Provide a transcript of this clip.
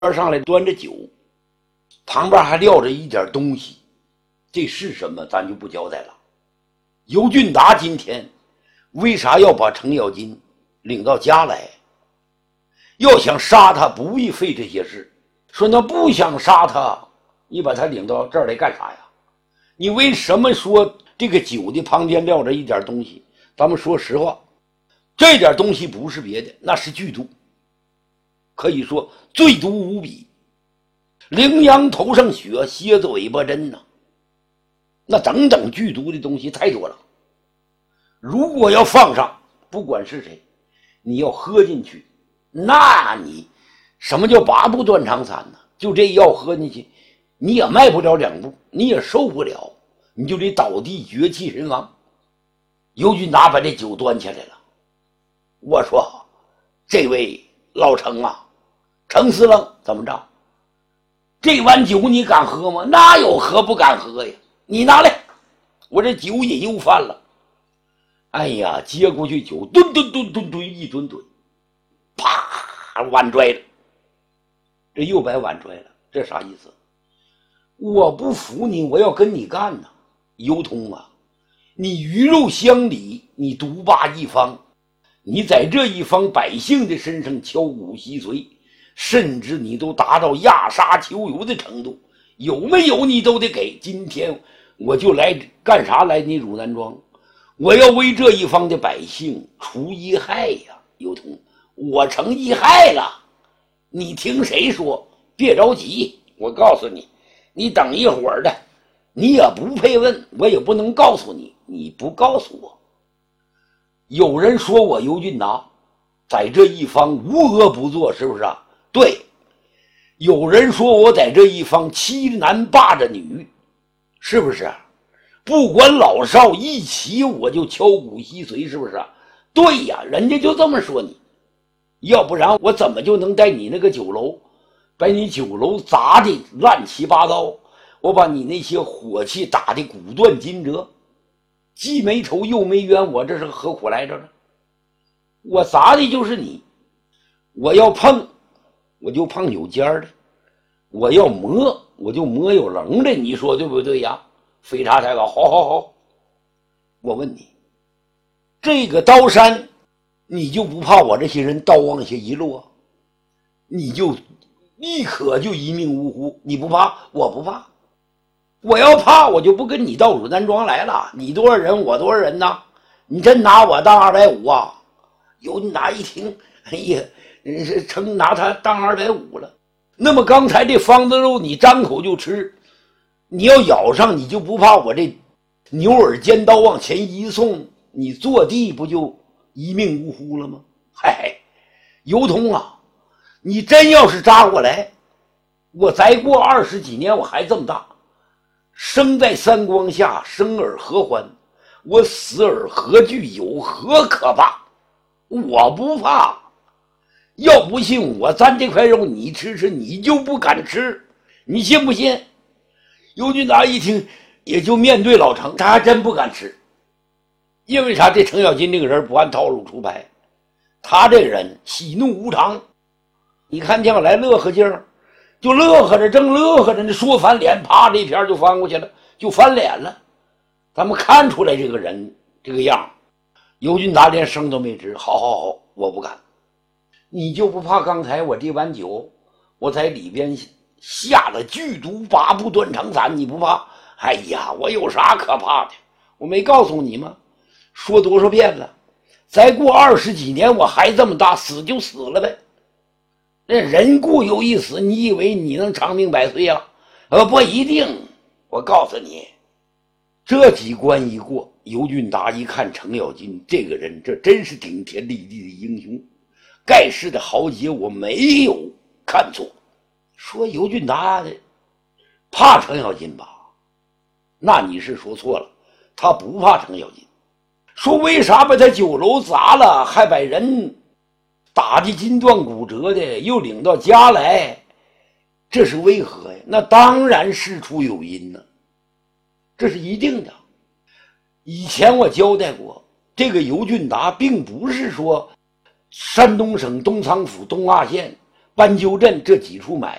上来端着酒，旁边还撂着一点东西，这是什么咱就不交代了。尤俊达今天为啥要把程咬金领到家来？要想杀他不必费这些事，说那不想杀他，你把他领到这儿来干啥呀？你为什么说这个酒的旁边撂着一点东西？咱们说实话，这点东西不是别的，那是剧毒，可以说最毒无比。羚羊头上血，蝎子尾巴针呐，那等等剧毒的东西太多了。如果要放上，不管是谁，你要喝进去，那你什么叫八步断肠散呢？就这药喝进去，你也迈不了2步，你也受不了，你就得倒地绝气身亡。尤俊达把这酒端起来了，我说这位老程啊，程司令，怎么着？这碗酒你敢喝吗？哪有喝不敢喝呀？你拿来，我这酒瘾又犯了。哎呀，接过去酒，吨吨吨吨吨一吨吨，啪，碗拽了，这又把碗拽了，这啥意思？我不服你，我要跟你干呐！尤通啊，你鱼肉乡里，你独霸一方，你在这一方百姓的身上敲骨吸髓，甚至你都达到压杀求油的程度，有没有你都得给。今天我就来干啥来？你汝南庄，我要为这一方的百姓除一害呀！尤通，我成一害了，你听谁说？别着急，我告诉你，你等一会儿的，你也不配问，我也不能告诉你，你不告诉我。有人说我尤俊达在这一方无恶不作，是不是啊？对。有人说我在这一方欺男霸着女，是不是？不管老少一起我就敲骨吸髓，是不是？对呀，人家就这么说你，要不然我怎么就能在你那个酒楼把你酒楼砸的乱七八糟，我把你那些火器打的骨断筋折，既没仇又没冤，我这是何苦来着呢？我砸的就是你，我要碰我就碰有尖的，我要磨我就磨有棱的，你说对不对呀？飞叉太高，好，我问你，这个刀山你就不怕我这些人刀往下一落，你就立刻就一命呜呼？你不怕？我不怕。我要怕我就不跟你到汝南庄来了。你多少人我多少人呢？你真拿我当250啊？尤俊达一听，哎呀，成拿他当250了。那么刚才这方子肉你张口就吃，你要咬上，你就不怕我这牛耳尖刀往前一送，你坐地不就一命呜呼了吗？嗨，尤通啊，你真要是扎过来，我再过20几年我还这么大，生在三光下，生而何欢？我死而何惧？有何可怕？我不怕。要不信我咱这块肉你吃吃，你就不敢吃，你信不信？尤俊达一听，也就面对老程，他还真不敢吃。因为啥？这程咬金这个人不按套路出牌，他这人喜怒无常。你看将来乐呵劲儿，就乐呵着，正乐呵着呢，说翻脸，啪，这片就翻过去了，就翻脸了。咱们看出来这个人这个样。尤俊达连声都没吱，好，我不敢。你就不怕刚才我这碗酒，我在里边下了剧毒8步断肠散，你不怕？哎呀，我有啥可怕的？我没告诉你吗？说多少遍了，再过20几年我还这么大，死就死了呗。那人固有一死，你以为你能长命百岁啊？不一定。我告诉你，这几关一过，尤俊达一看程咬金这个人，这真是顶天立地的英雄，盖世的豪杰，我没有看错。说尤俊达的怕程咬金吧？那你是说错了，他不怕程咬金。说为啥把他酒楼砸了，还把人打的筋断骨折的，又领到家来，这是为何呀？那当然事出有因呢，这是一定的。以前我交代过，这个尤俊达并不是说山东省东仓府东阿县斑鸠镇这几处买